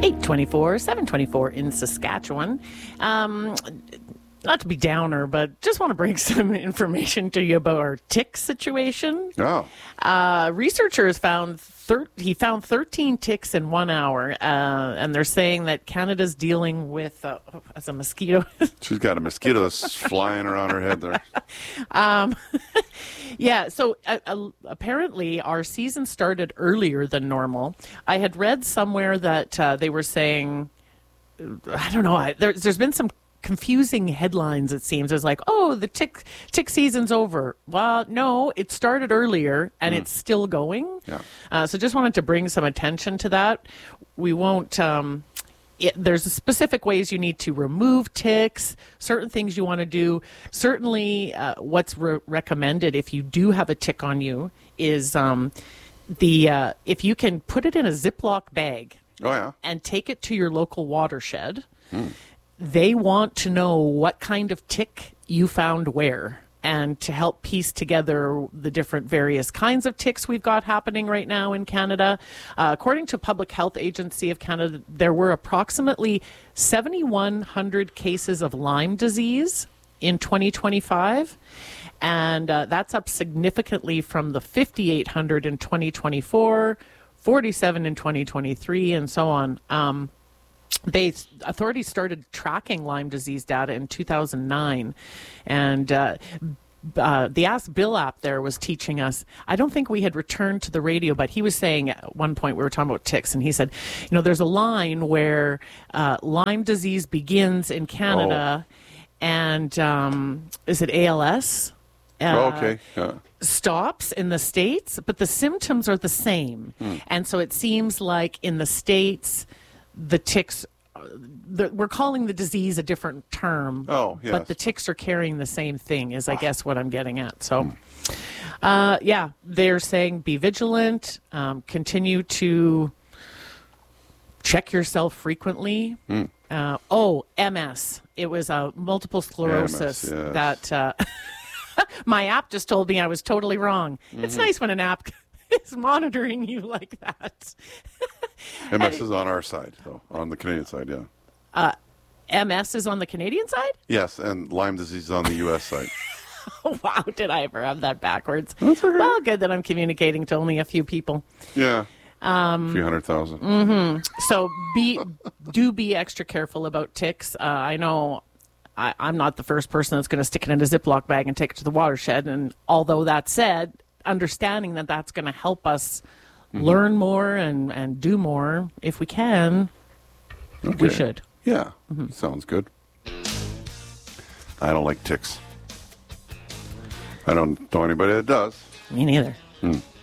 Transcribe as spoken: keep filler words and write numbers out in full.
eight twenty-four, seven twenty-four in Saskatchewan. Um, not to be downer, but just want to bring some information to you about our tick situation. Oh. Uh, researchers found thir- he found thirteen ticks in one hour, uh, and they're saying that Canada's dealing with uh, oh, as a mosquito. She's got a mosquito that's flying around her head there. Um, yeah, so uh, uh, apparently our season started earlier than normal. I had read somewhere that uh, they were saying, I don't know, I, there, there's been some confusing headlines, it seems. It's like, oh, the tick tick season's over. Well, no, it started earlier and mm. it's still going. Yeah. Uh, so just wanted to bring some attention to that. We won't... Um, It, there's specific ways you need to remove ticks, certain things you want to do. Certainly uh, what's re- recommended if you do have a tick on you is um, the uh, if you can put it in a Ziploc bag oh, yeah. and take it to your local watershed. Hmm. They want to know what kind of tick you found where, and to help piece together the different various kinds of ticks we've got happening right now in Canada. Uh, according to Public Health Agency of Canada, there were approximately seven thousand one hundred cases of Lyme disease in twenty twenty-five, and uh, that's up significantly from the five thousand eight hundred in twenty twenty-four, forty-seven in twenty twenty-three, and so on. Um, They authorities started tracking Lyme disease data in two thousand nine, and uh, uh, the Ask Bill app there was teaching us. I don't think we had returned to the radio, but he was saying at one point we were talking about ticks, and he said, you know, there's a line where uh, Lyme disease begins in Canada, oh. and um, is it A L S? Uh, oh, okay. Yeah. Stops in the States, but the symptoms are the same, hmm. and so it seems like in the States, the ticks, the, we're calling the disease a different term, oh, yes. but the ticks are carrying the same thing is, I guess, what I'm getting at. So, uh, yeah, they're saying be vigilant, um, continue to check yourself frequently. Mm. Uh, oh, M S. It was a uh, multiple sclerosis M S, yes. that uh, my app just told me I was totally wrong. Mm-hmm. It's nice when an app is monitoring you like that. M S is on our side, though, on the Canadian side, yeah. Uh, M S is on the Canadian side? Yes, and Lyme disease is on the U S side. Oh, wow, did I ever have that backwards? That's okay. Well, good that I'm communicating to only a few people. Yeah, um, a few hundred thousand. Mm-hmm. So be do be extra careful about ticks. Uh, I know I, I'm not the first person that's going to stick it in a Ziploc bag and take it to the watershed, and although that said, understanding that that's going to help us mm-hmm. learn more and, and do more, if we can, okay. we should. Yeah, mm-hmm. Sounds good. I don't like ticks. I don't know anybody that does. Me neither. Hmm.